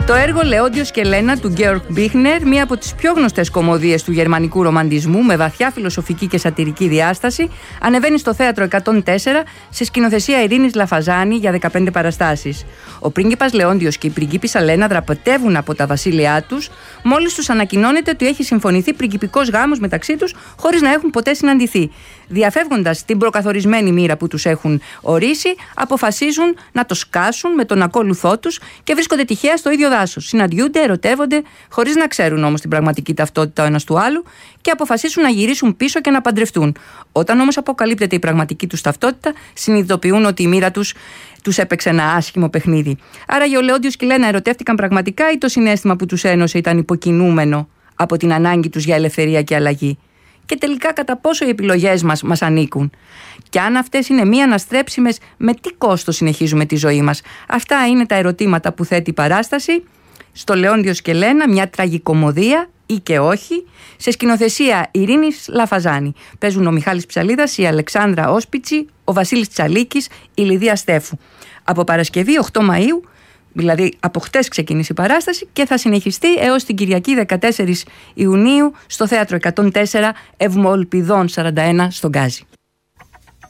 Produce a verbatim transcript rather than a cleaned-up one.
Το έργο Λεόντιος και Λένα του Γκέοργκ Μπίχνερ, μία από τις πιο γνωστές κωμωδίες του γερμανικού ρομαντισμού με βαθιά φιλοσοφική και σατιρική διάσταση, ανεβαίνει στο Θέατρο εκατόν τέσσερα σε σκηνοθεσία Ειρήνης Λαφαζάνη για δεκαπέντε παραστάσεις. Ο πρίγκιπας Λεόντιος και η πριγκίπισσα Λένα δραπετεύουν από τα βασίλειά τους, μόλις τους ανακοινώνεται ότι έχει συμφωνηθεί πριγκιπικός γάμος μεταξύ τους, χωρίς να έχουν ποτέ συναντηθεί. Διαφεύγοντας την προκαθορισμένη μοίρα που τους έχουν ορίσει, αποφασίζουν να το σκάσουν με τον ακόλουθό τους και βρίσκονται τυχαία στο ίδιο δάσος. Συναντιούνται, ερωτεύονται, χωρίς να ξέρουν όμως την πραγματική ταυτότητα ο ένας του άλλου και αποφασίσουν να γυρίσουν πίσω και να παντρευτούν. Όταν όμως αποκαλύπτεται η πραγματική τους ταυτότητα, συνειδητοποιούν ότι η μοίρα τους τους έπαιξε ένα άσχημο παιχνίδι. Άρα ο Λεόντιος και η Λένα ερωτεύτηκαν πραγματικά ή το συναίσθημα που τους ένωσε ήταν υποκινούμενο από την ανάγκη τους για ελευθερία και αλλαγή? Και τελικά κατά πόσο οι επιλογές μας μας ανήκουν? Και αν αυτές είναι μη αναστρέψιμες, με τι κόστος συνεχίζουμε τη ζωή μας? Αυτά είναι τα ερωτήματα που θέτει η παράσταση στο Λεόντιος και Λένα, μια τραγικομωδία ή και όχι, σε σκηνοθεσία Ειρήνης Λαφαζάνη. Παίζουν ο Μιχάλης Ψαλίδας, η Αλεξάνδρα Όσπιτσι, ο Βασίλης Τσαλίκης, η Λιδία Στέφου. Από Παρασκευή οκτώ Μαΐου, δηλαδή από χτες ξεκίνησε η παράσταση και θα συνεχιστεί έως την Κυριακή δεκατέσσερις Ιουνίου στο Θέατρο εκατόν τέσσερα Ευμολπιδών σαράντα ένα στον Γκάζι.